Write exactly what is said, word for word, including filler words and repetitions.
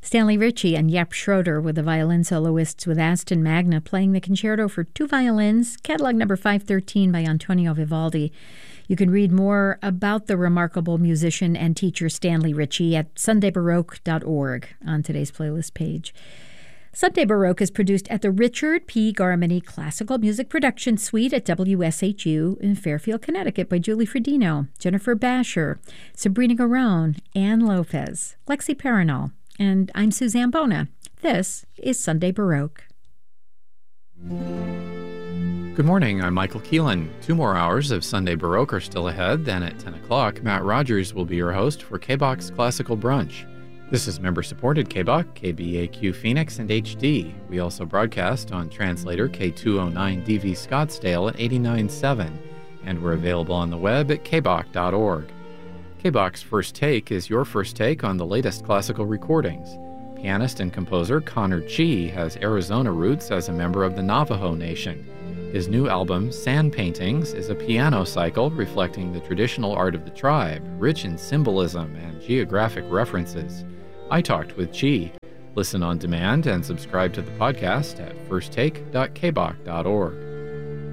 Stanley Ritchie and Jaap Schroeder were the violin soloists, with Aston Magna playing the concerto for two violins, catalog number five thirteen by Antonio Vivaldi. You can read more about the remarkable musician and teacher Stanley Ritchie at sunday baroque dot org on today's playlist page. Sunday Baroque is produced at the Richard P. Garmany Classical Music Production Suite at W S H U in Fairfield, Connecticut by Julie Fredino, Jennifer Basher, Sabrina Garone, Ann Lopez, Lexi Perinal, and I'm Suzanne Bona. This is Sunday Baroque. Good morning, I'm Michael Keelan. Two more hours of Sunday Baroque are still ahead. Then at ten o'clock, Matt Rogers will be your host for K B O C's Classical Brunch. This is member-supported K B O C, K B A Q Phoenix, and H D. We also broadcast on translator K two oh nine D V Scottsdale at eighty-nine point seven, and we're available on the web at k b o c dot org. K B O C's First Take is your first take on the latest classical recordings. Pianist and composer Connor Chee has Arizona roots as a member of the Navajo Nation. His new album, Sand Paintings, is a piano cycle reflecting the traditional art of the tribe, rich in symbolism and geographic references. I talked with Chee. Listen on demand and subscribe to the podcast at first take dot k b o c dot org.